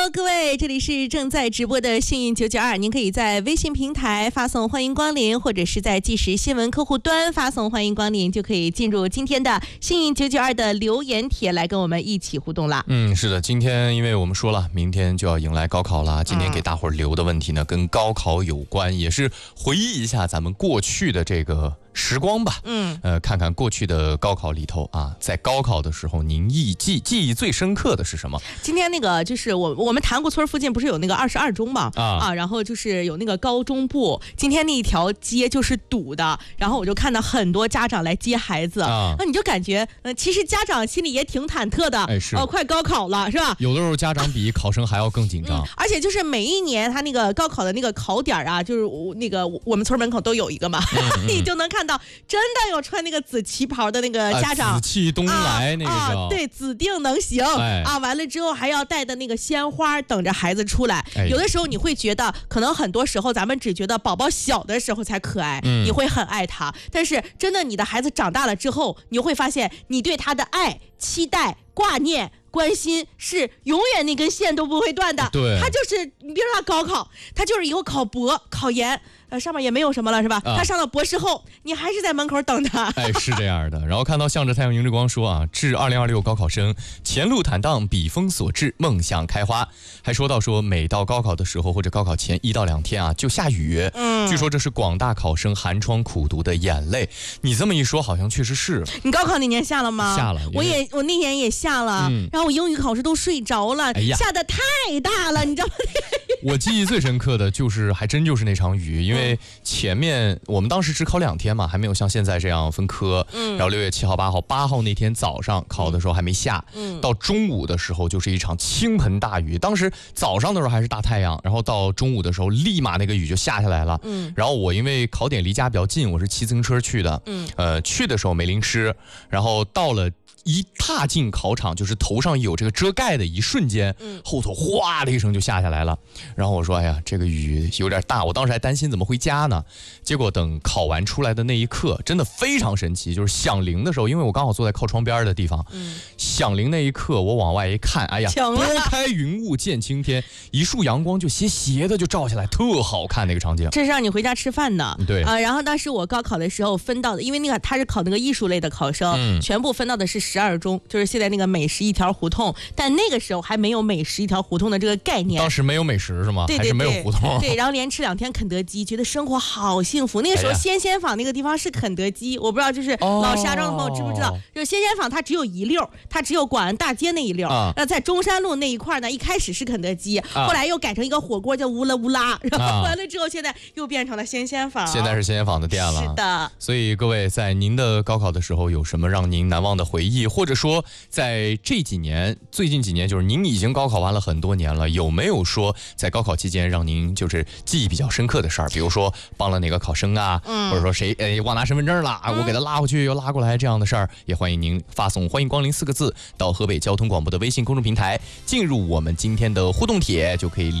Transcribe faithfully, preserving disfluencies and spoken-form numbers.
Hello， 各位，这里是正在直播的幸运九九二，您可以在微信平台发送欢迎光临，或者是在即时新闻客户端发送欢迎光临，就可以进入今天的幸运九九二的留言帖来跟我们一起互动啦。 嗯，是的，今天因为我们说了，明天就要迎来高考了，今天给大伙儿留的问题呢，跟高考有关，也是回忆一下咱们过去的这个时光吧。 嗯， 呃，看看过去的高考里头啊，在高考的时候，您忆记记忆最深刻的是什么？ 今天那个就是我我们塘沽村附近不是有那个二十二中嘛？ 啊啊，然后就是有那个高中部，今天那一条街就是堵的，然后我就看到很多家长来接孩子， 啊， 那你就感觉，呃，其实家长心里也挺忐忑的， 哎是， 哦，快高考了是吧？ 有的时候家长比考生还要更紧张， 嗯，而且就是每一年他那个高考的那个考点啊，就是我那个我们村门口都有一个嘛，嗯嗯你就能看到真的有穿那个紫旗袍的那个家长， 啊、紫气东来那个叫、 啊啊，对，指定能行、哎、啊，完了之后还要带的那个鲜花等着孩子出来、哎、有的时候你会觉得可能很多时候咱们只觉得宝宝小的时候才可爱、嗯、你会很爱他，但是真的你的孩子长大了之后，你会发现你对他的爱、期待、挂念、关心是永远那根线都不会断的。 对， 他就是你别说他高考，他就是以后考博、考研，呃，上面也没有什么了，是吧？啊、他上了博士后，你还是在门口等他。 哎，是这样的。然后看到向着太阳迎着光说啊，致二零二六高考生，前路坦荡，笔锋所至，梦想开花。还说到说，每到高考的时候或者高考前一到两天啊，就下雨。嗯，据说这是广大考生寒窗苦读的眼泪。你这么一说，好像确实是。 你高考那年下了吗？ 下了， 我也我那年也下了，嗯、然后我英语考试都睡着了，哎呀，下的太大了，你知道吗？ 我记忆最深刻的就是还真就是那场雨，因为前面我们当时只考两天嘛，还没有像现在这样分科，嗯，然后六月七号、八号，八号那天早上考的时候还没下，嗯，到中午的时候就是一场倾盆大雨。当时早上的时候还是大太阳，然后到中午的时候立马那个雨就下下来了，嗯，然后我因为考点离家比较近，我是骑自行车去的，嗯，呃，去的时候没淋湿，然后到了。一踏进考场，就是头上有这个遮盖的一瞬间，嗯，后头哗的一声就下下来了。然后我说：“哎呀，这个雨有点大。”我当时还担心怎么回家呢。结果等考完出来的那一刻，真的非常神奇。就是响铃的时候，因为我刚好坐在靠窗边的地方，嗯，响铃那一刻，我往外一看，哎呀，拨开云雾见青天，一束阳光就斜斜的就照下来，特好看那个场景。 这是让你回家吃饭的， 对啊、呃。然后当时我高考的时候分到的，因为那个他是考那个艺术类的考生，嗯、全部分到的是。十二中，就是现在那个美食一条胡同，但那个时候还没有美食一条胡同的这个概念。 当时没有美食是吗？ 对对对， 还是没有胡同。 对，然后连吃两天肯德基，觉得生活好幸福。那个时候先先坊那个地方是肯德基，我不知道就是老石家庄的朋友知不知道？哦、就是先先坊它只有一溜，它只有广安大街那一溜。那、啊、在中山路那一块呢，一开始是肯德基，啊、后来又改成一个火锅叫乌拉乌拉，然后完了之后现在又变成了先先坊。 现在是先先坊的店了。 是的。 所以各位在您的高考的时候有什么让您难忘的回忆，或者说？在这几年，最近几年，就是您已经高考完了很多年了，有没有说在高考期间让您就是记忆比较深刻的事儿？比如说帮了哪个考生啊，嗯、或者说谁哎忘拿身份证了，嗯、我给他拉回去又拉过来这样的事儿，也欢迎您发送“欢迎光临”四个字到河北交通广播的微信公众平台，进入我们今天的互动帖，就可以留。